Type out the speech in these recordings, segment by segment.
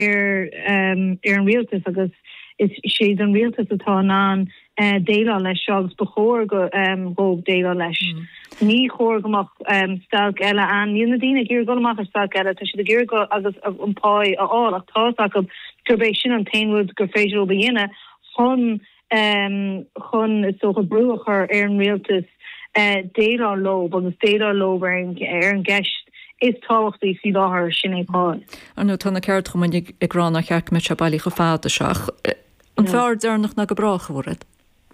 an realtas agus is sé an realtas atá an déile leis segus bechóir go róg déile leis. Ní chóir gomach stalk eile an Níonna gur goach ar stalk eile tá si de gur go agus an páid aáil ach tá go gurbééis sin an tainwood gur féidir be dhéine chun is so go brúachar ar an realtas déile lob agus déile lob ar an gceist is táchttaí sí láthir sin éáil. An nó tána ceart chumid ag ránach cheach me se bailí go fáda seach. An fear dearnach na go bracha bhrid?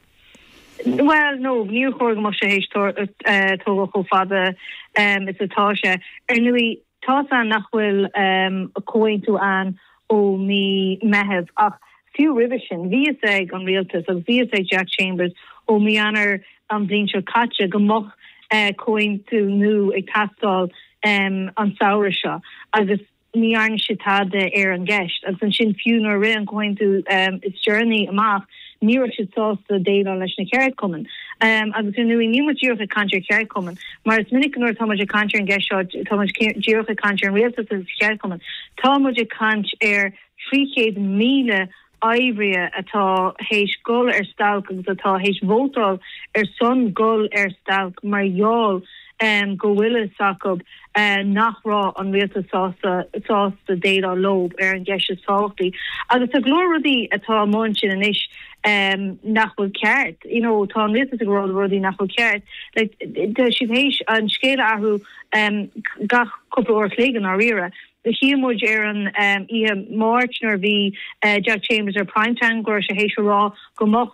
Well, no, níor chóir go sé hééis tóga cho fada is atá se. Nui tá an nachhfuil a cóintú an ó mí mehebh ach fiú ribe sin ví ag an realtas agus ví ag Jack Chambers ó mí anar an bblin seo caite go moch cóintú nu ag tastal an saoire seo agus ní airne si táde ar an gceist agus an sin fiúnar ri an cóintú is journey amach ní si sásta déile leis na ceir cuman. Agus nuí ní ddíocha cantir ceir cuman, mar is minic nuair táid a cantir an gceisio táid ddíocha cantir an réaltas is ceir cuman. Táid a cant ar 300,000 aibhria atá héis gol ar stalk agus atá héis vótal ar son gol ar stalk marall go bhfuile sacb nachrá an réalta sásta déile lob ar an gceiste sáchtaí. Agus a glóradí atá máin sin in isis nachhfuil ceart. Tá an réalta a grád rudí nachhfuil ceart. Si héis an scéile athú gach cúpla uair léigean á riire. The humoid ar an ihe Marchnar bhí Jack Chambers ar primetime gur se hééis rá go moch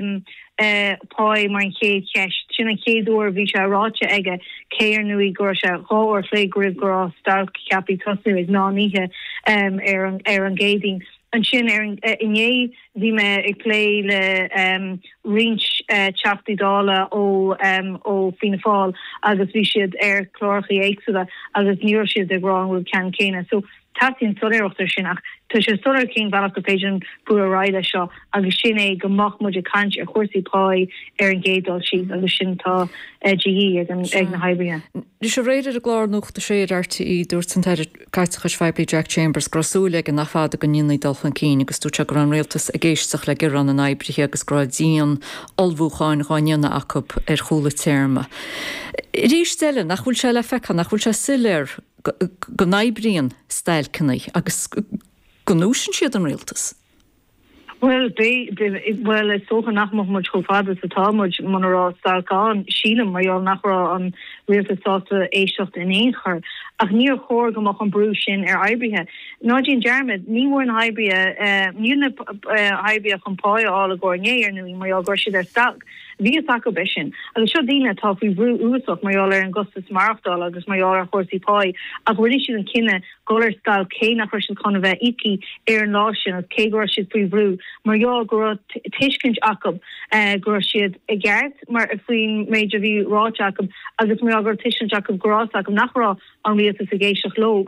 poi mar an chéad ceist. Sin an chéadúir bhí se ráte aige céir nuí gur se háir lé gribh gur stal ceapí tosnú is náíthe ar an géding. An sin iné bhí me ag lé le rinch chaptaí dála ó Fianna Fáil agus bhí siad ar chlórachaí éagsúla agus níor siad ag ránhfuil cean céine. So táíonn soléireachtar sin ach tá sé solar cén bhealach go féidir bu a ráide seo agus sin é go mach muid a cant a chuirsaí páid ar an gédal siad agus sin tá GE ag na haibria. Ní sé réidir a glárnúcht a sé RTí dúirt san teidir caiitechas feibli Jack Chambers grasúla an nach fád go nníonna dulchan cíine agus dúte go an réaltas a géisteach le gur an an aibrithe agus gráidíon olbhúcháin gáinna acu ar chúla téirma. Rístelle nach bhfuil se le fecha nach bhfuil se silir go naibríon stailcinnaí agus go núsin siad an réaltas. Well, is socha nachmach muid go fada sa támuid man rá stáán sílam marall nachrá an réaltas sásta éistecht in éonchar ach níor chóir gomach an brú sin ar aibrithe. Nádín Dermid, ní mór an haibria nína haibria chun páid ála gcóirnéir nuí marall gur siad ar stalk. Bhí saco sin agus seo dína tá fao bhrú úsach marall ar an gustas marachtáil agus marall ar chóirsaí páid ach bhfuil siad an cinenne golar stal cé nach sin chuna bheith ici ar an lá sin as cé gur siad fao bhrú marall gur tuiscint acab gur siad i gceart mar a faoin méidir bhí ráit acab agus marall gur tuiscint acab grás acab nachrá an réaltas a géisteach lob.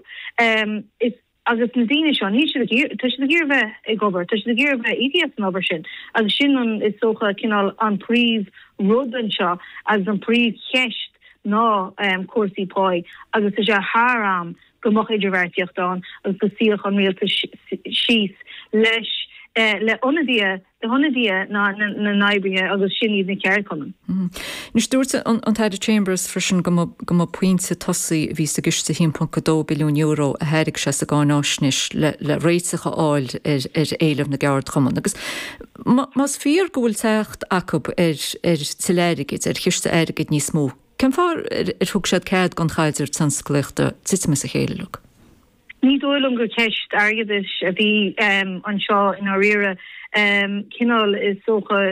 Agus na dine seo ní tuis na ggéir bheith ag gobar, tuis na ggéir bheith idias an obair sin. Agus sin is socha cinál an príomh rudan seo agus an príomh cheist ná cuasaí páid agus is sé háram go moch idirhharrtaíocht dáin agus go síoch an réalta síos leis le honadí na naibrithe agus sinníad na ceir cuman. Nus dúirte an teidir Chambers frisin go puinte tosaí ví a giste 1.2 billiún euro a heirig se a gánáisnis le réitecha áil ar éileh na gabhart chuman. Agus mas fíor gohfuil techt acab ar tiléirigid ar chiiste airigid níos mó. Cem fár thug séad cead gan chaidir sanscléachta titime a chéile lu? Ní dóilm go ceist agad is a bhí an seo in á riire cinál is socha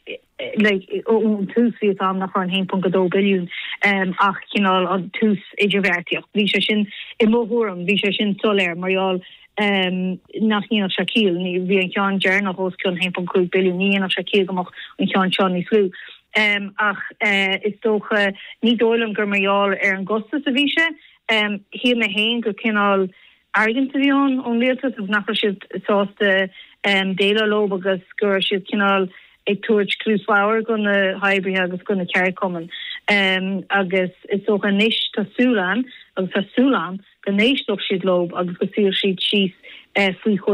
ón túsí am nach an 1.2 billiún ach cinál an tús idirhharrtaíocht. Bhí sé sin i móthúram, bhí sé sin soléir marall nach níach Shaquille ní bhí an ceán dearnach os chun 1.2 billiún níach Shaquille gomach an ceán seo ní slú. Ach is socha ní dóilm gur marall ar an gostas a bhí sé hí me héin go cinál Argentinion on réaltas agus nach siad sásta déile lob agus gur siad cinál ag tuairt clúsfáir go na haibrithe agus go na ceir cuman. Agus is socha níos tásúlan agus tásúlan go néisteach siad lob agus go sír siad síos faoi